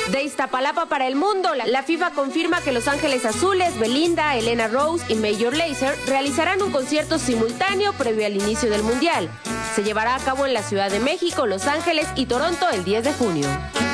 De Iztapalapa para el mundo, la FIFA confirma que Los Ángeles Azules, Belinda, Elena Rose y Major Lazer realizarán un concierto simultáneo previo al inicio del Mundial. Se llevará a cabo en la Ciudad de México, Los Ángeles y Toronto el 10 de junio.